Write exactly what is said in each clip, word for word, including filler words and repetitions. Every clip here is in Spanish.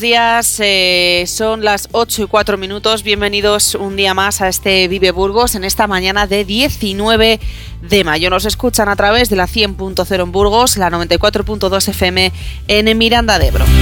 Días, eh, son las ocho y cuatro minutos. Bienvenidos un día más a este Vive Burgos en esta mañana de diecinueve de mayo. Nos escuchan a través de la cien punto cero en Burgos, la noventa y cuatro punto dos F M en Miranda de Ebro.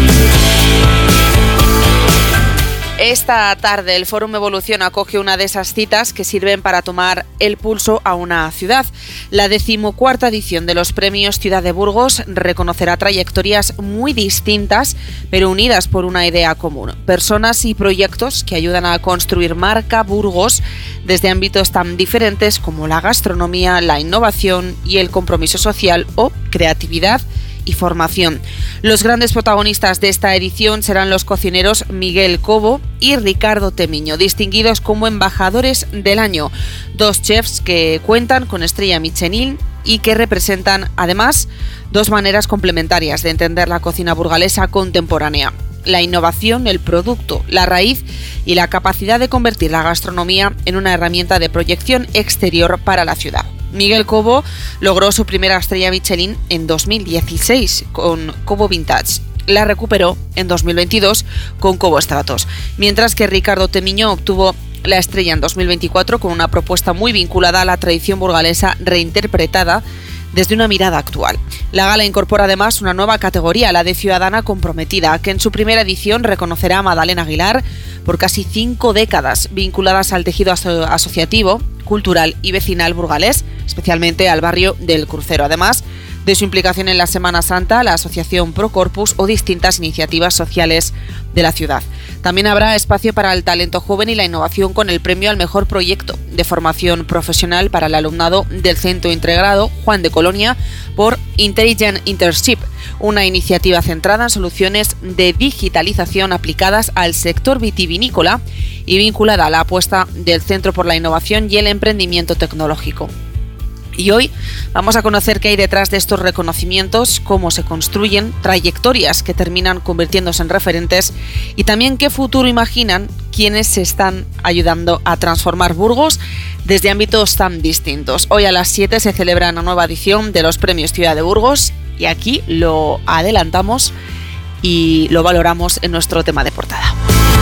Esta tarde el Fórum Evolución acoge una de esas citas que sirven para tomar el pulso a una ciudad. La decimocuarta edición de los Premios Ciudad de Burgos reconocerá trayectorias muy distintas, pero unidas por una idea común. Personas y proyectos que ayudan a construir marca Burgos desde ámbitos tan diferentes como la gastronomía, la innovación y el compromiso social o creatividad y formación. Los grandes protagonistas de esta edición serán los cocineros Miguel Cobo y Ricardo Temiño, distinguidos como embajadores del año, dos chefs que cuentan con estrella Michelin y que representan además dos maneras complementarias de entender la cocina burgalesa contemporánea: la innovación, el producto, la raíz y la capacidad de convertir la gastronomía en una herramienta de proyección exterior para la ciudad. Miguel Cobo logró su primera estrella Michelin en dos mil dieciséis con Cobo Vintage. La recuperó en dos mil veintidós con Cobo Stratos, mientras que Ricardo Temiño obtuvo la estrella en dos mil veinticuatro con una propuesta muy vinculada a la tradición burgalesa reinterpretada desde una mirada actual. La gala incorpora además una nueva categoría, la de Ciudadana Comprometida, que en su primera edición reconocerá a Madalena Aguilar por casi cinco décadas vinculadas al tejido aso- asociativo, cultural y vecinal burgalés, especialmente al barrio del Crucero, además de su implicación en la Semana Santa, la Asociación Pro Corpus o distintas iniciativas sociales de la ciudad. También habrá espacio para el talento joven y la innovación con el premio al mejor proyecto de formación profesional para el alumnado del Centro Integrado Juan de Colonia por Intelligent Internship, una iniciativa centrada en soluciones de digitalización aplicadas al sector vitivinícola y vinculada a la apuesta del Centro por la Innovación y el Emprendimiento Tecnológico. Y hoy vamos a conocer qué hay detrás de estos reconocimientos, cómo se construyen, trayectorias que terminan convirtiéndose en referentes y también qué futuro imaginan quienes se están ayudando a transformar Burgos desde ámbitos tan distintos. Hoy a las siete se celebra una nueva edición de los Premios Ciudad de Burgos y aquí lo adelantamos y lo valoramos en nuestro tema de portada.